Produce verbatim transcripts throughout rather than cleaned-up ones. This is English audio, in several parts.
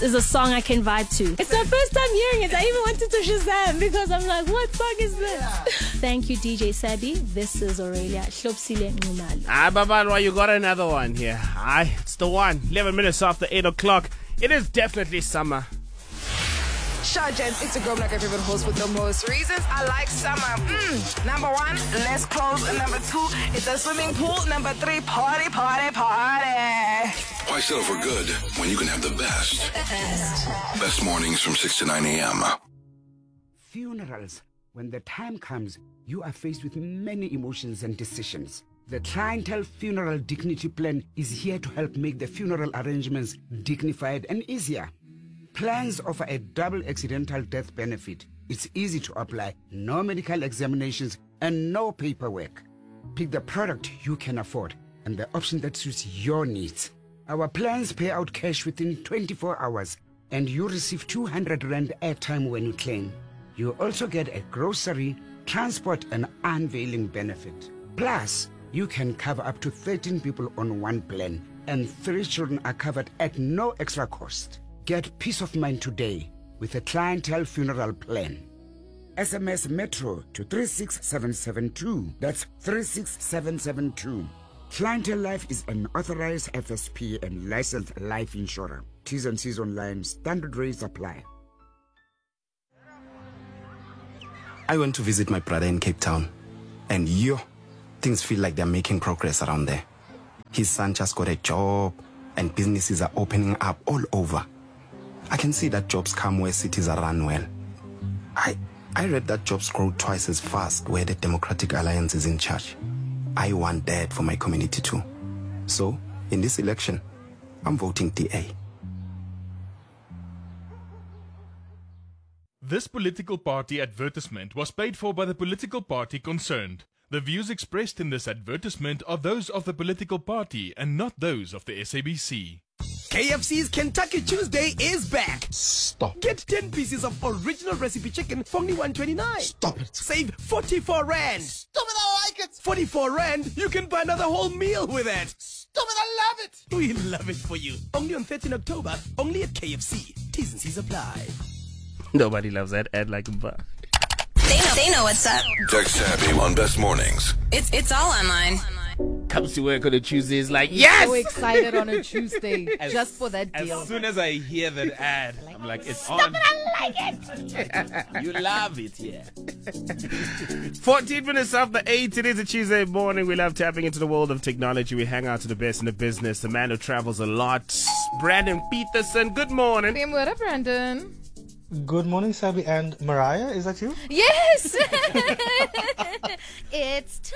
this is a song I can vibe to. It's my first time hearing it. I even wanted to Shazam because I'm like, what song is this? Yeah. Thank you, D J Sabi. This is Aurelia Hlopsile Ngumalo. Ah, Babalwa, you got another one here. Aye, it's the one. eleven minutes after eight o'clock. It is definitely summer. Sure, gents, it's a girl, like your favorite host with the most reasons I like summer. Mm. Number one, less clothes. And number two, it's a swimming pool. Number three, party, party, party. Why settle for good when you can have the best? Best, best mornings from six to nine a.m. Funerals. When the time comes, you are faced with many emotions and decisions. The Clientele Funeral Dignity Plan is here to help make the funeral arrangements dignified and easier. Plans offer a double accidental death benefit. It's easy to apply, no medical examinations, and no paperwork. Pick the product you can afford and the option that suits your needs. Our plans pay out cash within twenty-four hours, and you receive two hundred rand airtime when you claim. You also get a grocery, transport, and unveiling benefit. Plus, you can cover up to thirteen people on one plan, and three children are covered at no extra cost. Get peace of mind today with a Clientele Funeral Plan. S M S Metro to three six seven seven two. That's three six seven seven two. Clientele Life is an authorized F S P and licensed life insurer. T's and C's online. Standard rates apply. I went to visit my brother in Cape Town, and yo, things feel like they're making progress around there. His son just got a job, and businesses are opening up all over. I can see that jobs come where cities are run well. I I read that jobs grow twice as fast where the Democratic Alliance is in charge. I want that for my community too. So, in this election, I'm voting D A. This political party advertisement was paid for by the political party concerned. The views expressed in this advertisement are those of the political party and not those of the S A B C. K F C's Kentucky Tuesday is back. Stop. Get ten pieces of original recipe chicken for only one twenty-nine. Stop it. Save forty-four rand. Stop it, I like it. forty-four rand, you can buy another whole meal with it. Stop it, I love it. We love it for you. Only on thirteenth October, only at K F C. T's and C's apply. Nobody loves that ad like a buck. They know, they know what's up. Text Sappy on Best Mornings. It's it's all online. Comes to work on a Tuesday is like, yes! So excited on a Tuesday as, just for that deal. As soon as I hear that ad, I'm like, it's Stop on. it, I like it. You love it, yeah. fourteen minutes after eight, it is a Tuesday morning. We love tapping into the world of technology. We hang out to the best in the business. The man who travels a lot, Brandon Peterson. Good morning. Goeiemôre, Brandon. Good morning, Sabi and Mariah. Is that you? Yes! It's time!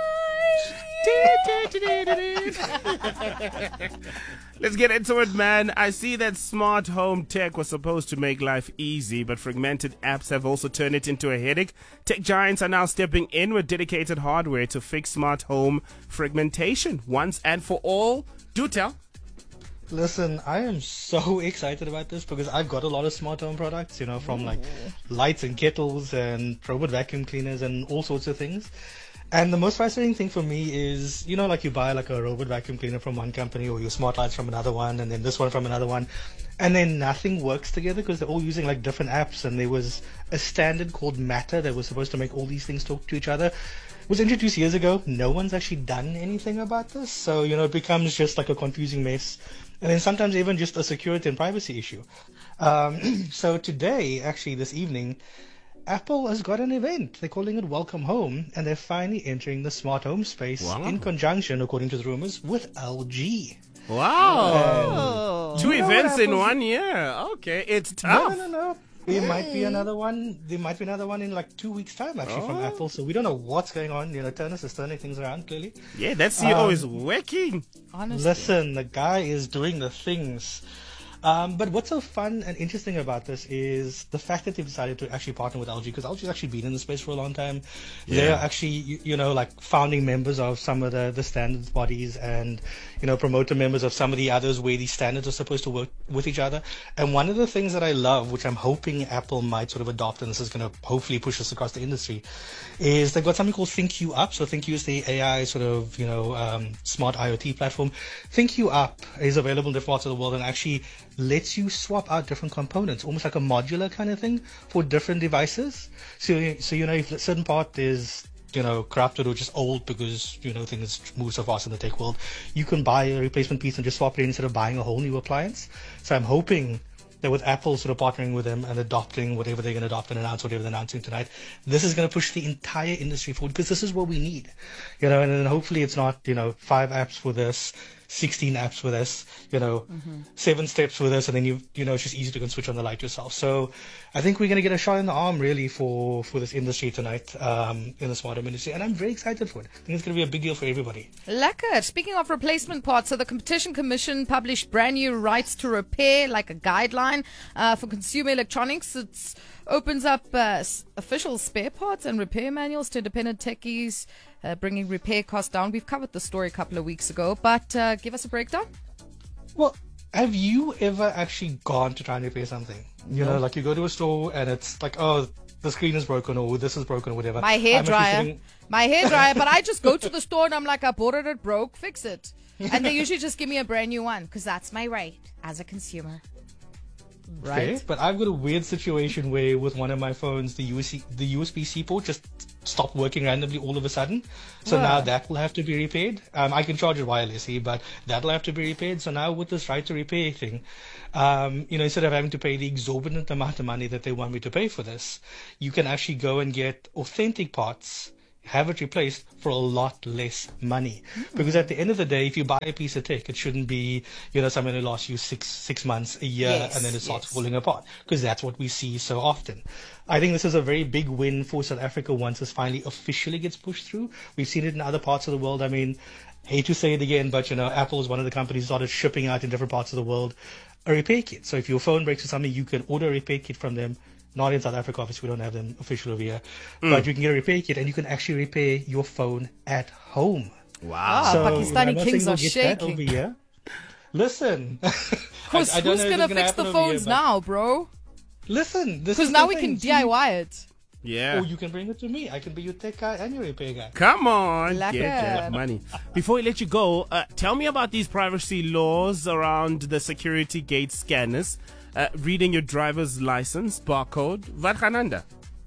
Let's get into it, man. I see that smart home tech was supposed to make life easy, but fragmented apps have also turned it into a headache. Tech giants are now stepping in with dedicated hardware to fix smart home fragmentation once and for all. Do tell. Listen, I am so excited about this because I've got a lot of smart home products, you know, from like lights and kettles and robot vacuum cleaners and all sorts of things. And the most fascinating thing for me is, you know, like you buy like a robot vacuum cleaner from one company or your smart lights from another one and then this one from another one. And then nothing works together because they're all using like different apps. And there was a standard called Matter that was supposed to make all these things talk to each other. It was introduced years ago. No one's actually done anything about this. So, you know, it becomes just like a confusing mess. And then sometimes even just a security and privacy issue. Um, so today, actually this evening, Apple has got an event. They're calling it Welcome Home, and they're finally entering the smart home space wow. in conjunction, according to the rumors, with L G. Wow. Um, Two events in one year. Okay, it's tough. No, no, no, no. There might be another one. There might be another one in like two weeks' time, actually, oh. from Apple. So we don't know what's going on. You know, Turnus is turning things around, clearly. Yeah, that C E O um, is working. Honestly. Listen, the guy is doing the things. Um, but what's so fun and interesting about this is the fact that they've decided to actually partner with L G, because L G's actually been in the space for a long time. Yeah. They're actually, you, you know, like founding members of some of the, the standards bodies and, you know, promoter members of some of the others where these standards are supposed to work with each other. And one of the things that I love, which I'm hoping Apple might sort of adopt, and this is going to hopefully push us across the industry, is they've got something called ThinkU Up. So ThinkU is the A I sort of, you know, um, smart IoT platform. ThinkU Up is available in different parts of the world, and actually lets you swap out different components, almost like a modular kind of thing for different devices. So, so you know, if a certain part is, you know, corrupted or just old because, you know, things move so fast in the tech world, you can buy a replacement piece and just swap it in instead of buying a whole new appliance. So I'm hoping that with Apple sort of partnering with them and adopting whatever they're going to adopt and announce whatever they're announcing tonight, this is going to push the entire industry forward, because this is what we need, you know. And then hopefully it's not, you know, five apps for this, sixteen apps for this, you know, mm-hmm. seven steps for this, and then you you know it's just easy to go and switch on the light yourself. So I think we're going to get a shot in the arm really for for this industry tonight, um, in the smart home industry, and I'm very excited for it. I think it's going to be a big deal for everybody. Lekker. Speaking of replacement parts, so the Competition Commission published brand new rights to repair, like a guideline uh, for consumer electronics. It opens up uh, s- official spare parts and repair manuals to independent techies, uh, bringing repair costs down. We've covered the story a couple of weeks ago, but uh, give us a breakdown. Well, have you ever actually gone to try and repair something? You No. know, like you go to a store and it's like, oh, the screen is broken or this is broken or whatever. My hair I'm actually dryer. sitting- My hair dryer, but I just go to the store and I'm like, I bought it, it broke, fix it. And they usually just give me a brand new one, because that's my right as a consumer. Right? Okay, but I've got a weird situation where with one of my phones, the U S B, the U S B C port just stopped working randomly all of a sudden. So Wow. now that will have to be repaired. Um, I can charge it wirelessly, but that'll have to be repaired. So now with this right to repair thing, um, you know, instead of having to pay the exorbitant amount of money that they want me to pay for this, you can actually go and get authentic parts, have it replaced for a lot less money. Mm. Because at the end of the day, if you buy a piece of tech, it shouldn't be, you know, something that lasts you six six months, a year, Yes, and then it starts yes. falling apart. Because that's what we see so often. I think this is a very big win for South Africa once this finally officially gets pushed through. We've seen it in other parts of the world. I mean, hate to say it again, but, you know, Apple is one of the companies that started shipping out in different parts of the world a repair kit. So if your phone breaks or something, you can order a repair kit from them. Not in South Africa, obviously we don't have them official over here. Mm. But you can get a repair kit and you can actually repair your phone at home. Wow. Ah, So, Pakistani you know, I'm not kings saying we'll are get that shaking. over here. Listen. Because I- I don't who's know if going to it's gonna fix the happen over here, phones but- now, bro? Listen, this Because is now the we thing. can D I Y it. Yeah. Or you can bring it to me. I can be your tech guy and your repair guy. Come on, Lekker. get that money. Before we let you go, uh, tell me about these privacy laws around the security gate scanners, uh, reading your driver's license barcode. Varhananda.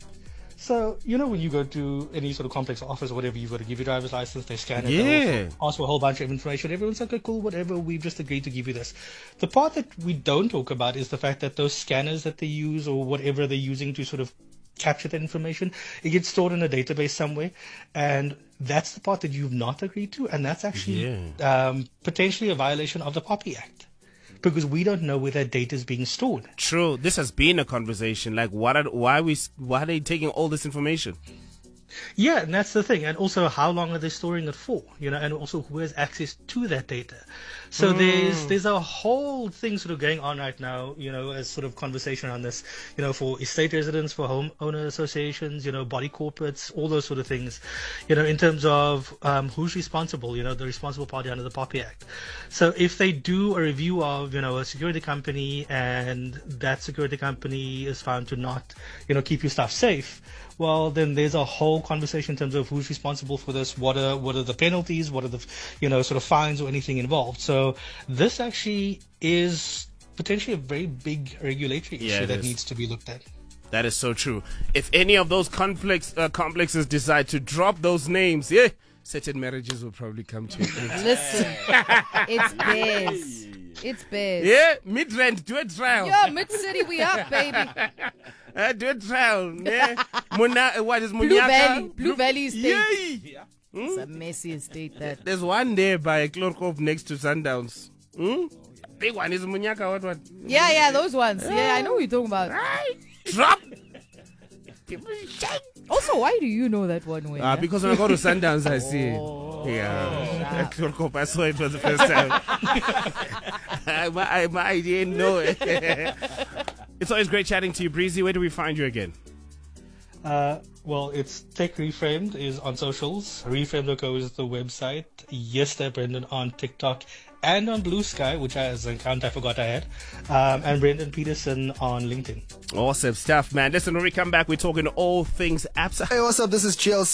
So, you know, when you go to any sort of complex office or whatever, you've got to give your driver's license, they scan it, Yeah. they also ask for a whole bunch of information. Everyone's like, okay, cool, whatever, we've just agreed to give you this. The part that we don't talk about is the fact that those scanners that they use or whatever they're using to sort of capture that information, it gets stored in a database somewhere. And that's the part that you've not agreed to. And that's actually um, potentially a violation of the POPI Act. Because we don't know where that data is being stored. True. This has been a conversation. Like, what? Are, why are we? Why are they taking all this information? Yeah, and that's the thing. And also, how long are they storing it for? You know, and also who has access to that data? So Mm. there's there's a whole thing sort of going on right now, you know, as sort of conversation on this, you know, for estate residents, for homeowner associations, you know, body corporates, all those sort of things, you know, in terms of um, who's responsible, you know, the responsible party under the POPI Act. So if they do a review of, you know, a security company and that security company is found to not, you know, keep your stuff safe, well, then there's a whole conversation in terms of who's responsible for this, what are what are the penalties, what are the, you know, sort of fines or anything involved. So this actually is potentially a very big regulatory Yeah, issue it that is. needs to be looked at. That is so true. If any of those conflicts uh, complexes decide to drop those names, yeah, certain marriages will probably come to an end. Listen, it's Bears. It's Bears. Yeah, Midrand, do a trial. Yeah, Mid-City, we up, baby. Uh, do a trial. Yeah. Muna, what is Blue Munyaka? Valley. Blue Valley Estate. Yay. It's a messy estate, that. There's one there by Clorkov next to Sundowns. Hmm? Big one is Munyaka. What? What? Yeah, yeah, those ones. Yeah, I know what you're talking about. Drop. Also, why do you know that one way? Uh, because when I go to Sundowns, I see it. Oh. Yeah. At Clorkov, I saw it for the first time. I, I, I didn't know it. It's always great chatting to you, Breezy. Where do we find you again? Uh, well, it's Tech Reframed is on socials. Reframed dot co is the website. Yes, there, Brendan on TikTok and on Blue Sky, which is an account I forgot I had. Um, and Brendan Peterson on LinkedIn. Awesome stuff, man. Listen, when we come back, we're talking all things apps. Hey, what's up? This is G L C.